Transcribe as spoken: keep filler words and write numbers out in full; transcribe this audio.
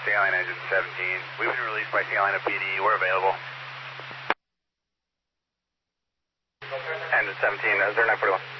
Sailing Engine seventeen. We've been released by Salina P D. We're available. Engine seventeen, zero nine forty-one.